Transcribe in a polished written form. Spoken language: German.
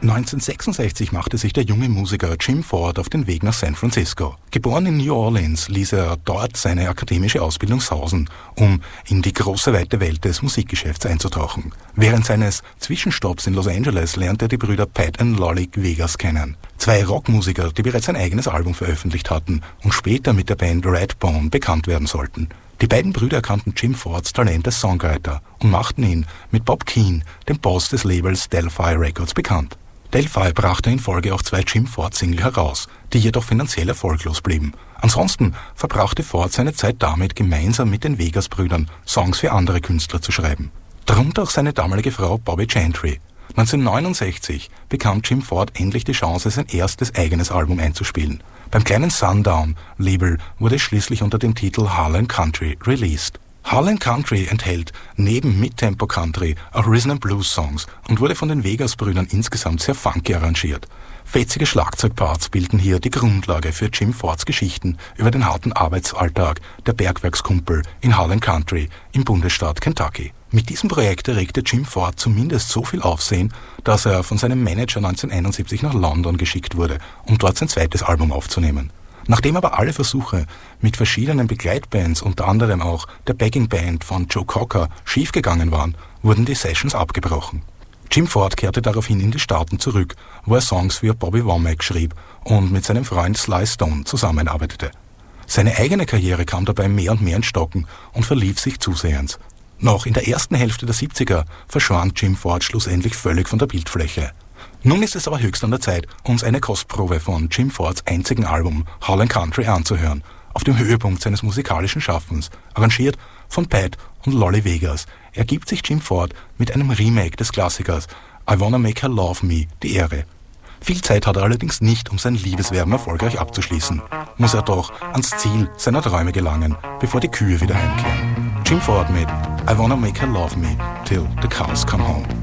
1966 machte sich der junge Musiker Jim Ford auf den Weg nach San Francisco. Geboren in New Orleans, ließ er dort seine akademische Ausbildung sausen, um in die große weite Welt des Musikgeschäfts einzutauchen. Während seines Zwischenstopps in Los Angeles lernte er die Brüder Pat und Lolly Vegas kennen. Zwei Rockmusiker, die bereits ein eigenes Album veröffentlicht hatten und später mit der Band Redbone bekannt werden sollten. Die beiden Brüder erkannten Jim Fords Talent als Songwriter und machten ihn mit Bob Keane, dem Boss des Labels Del-Fi Records, bekannt. Del-Fi brachte in Folge auch 2 Jim Ford-Single heraus, die jedoch finanziell erfolglos blieben. Ansonsten verbrachte Ford seine Zeit damit, gemeinsam mit den Vegas-Brüdern Songs für andere Künstler zu schreiben. Darunter auch seine damalige Frau Bobby Gentry. 1969 bekam Jim Ford endlich die Chance, sein erstes eigenes Album einzuspielen. Beim kleinen Sundown-Label wurde es schließlich unter dem Titel Harlan Country released. Harlan Country enthält neben Midtempo Country auch Rhythm and Blues Songs und wurde von den Vegas-Brüdern insgesamt sehr funky arrangiert. Fetzige Schlagzeugparts bilden hier die Grundlage für Jim Fords Geschichten über den harten Arbeitsalltag der Bergwerkskumpel in Harlan Country im Bundesstaat Kentucky. Mit diesem Projekt erregte Jim Ford zumindest so viel Aufsehen, dass er von seinem Manager 1971 nach London geschickt wurde, um dort sein zweites Album aufzunehmen. Nachdem aber alle Versuche mit verschiedenen Begleitbands, unter anderem auch der Backing Band von Joe Cocker, schiefgegangen waren, wurden die Sessions abgebrochen. Jim Ford kehrte daraufhin in die Staaten zurück, wo er Songs für Bobby Womack schrieb und mit seinem Freund Sly Stone zusammenarbeitete. Seine eigene Karriere kam dabei mehr und mehr ins Stocken und verlief sich zusehends. Noch in der ersten Hälfte der 70er verschwand Jim Ford schlussendlich völlig von der Bildfläche. Nun ist es aber höchst an der Zeit, uns eine Kostprobe von Jim Fords einzigen Album Harlan Country anzuhören, auf dem Höhepunkt seines musikalischen Schaffens, arrangiert von Pat und Lolly Vegas, ergibt sich Jim Ford mit einem Remake des Klassikers I Wanna Make Her Love Me die Ehre. Viel Zeit hat er allerdings nicht, um sein Liebeswerben erfolgreich abzuschließen. Muss er doch ans Ziel seiner Träume gelangen, bevor die Kühe wieder heimkehren. Jim Ford mit I Wanna Make Her Love Me Till the Cows Come Home.